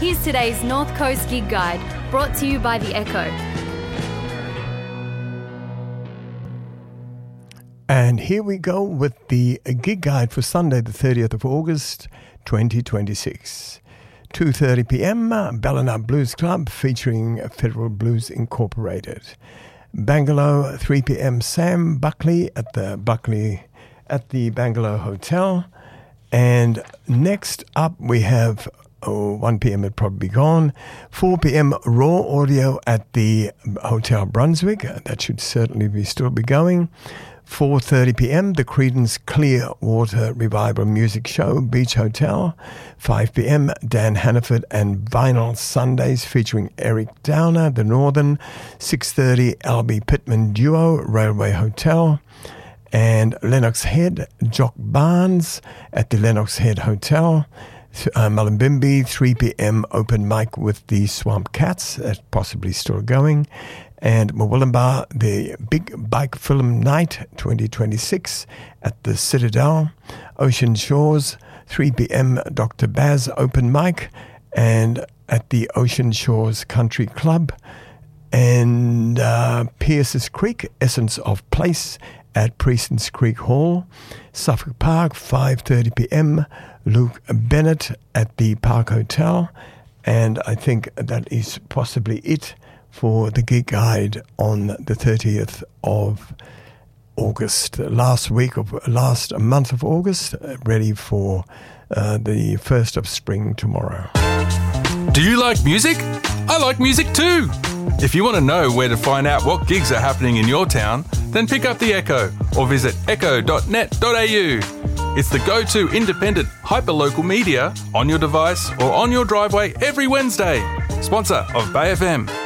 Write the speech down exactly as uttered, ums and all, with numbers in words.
Here's today's North Coast Gig Guide, brought to you by The Echo. And here we go with the gig guide for Sunday, the thirtieth of August, twenty twenty-six. two thirty p.m, Ballina Blues Club featuring Federal Blues Incorporated. Bangalore, three p.m, Sam Buckley at the Buckley at the Bangalore Hotel. And next up we have, oh, one p.m. it'll probably be gone, four p.m. Raw Audio at the Hotel Brunswick. That should certainly be still be going. four thirty p.m, the Creedence Clearwater Revival Music Show, Beach Hotel. five p.m, Dan Hannaford and Vinyl Sundays featuring Eric Downer, The Northern. six thirty, L B Pittman Duo, Railway Hotel. And Lennox Head, Jock Barnes at the Lennox Head Hotel. Uh, Mullumbimby, three p.m, open mic with the Swamp Cats, that's possibly still going. And Murwillumbah, the Big Bike Film Night twenty twenty-six at the Citadel. Ocean Shores, three p.m, Doctor Baz open mic and at the Ocean Shores Country Club. And uh, Pierce's Creek, Essence of Place at Priestons Creek Hall. Suffolk Park, five thirty p.m, Luke Bennett at the Park Hotel. And I think that is possibly it for the gig guide on the thirtieth of August, last week of last month of August, ready for uh, the first of spring tomorrow. Do you like music? I like music too. If you want to know where to find out what gigs are happening in your town, then pick up The Echo or visit echo dot net dot a u. It's the go-to independent hyperlocal media on your device or on your driveway every Wednesday. Sponsor of Bay F M.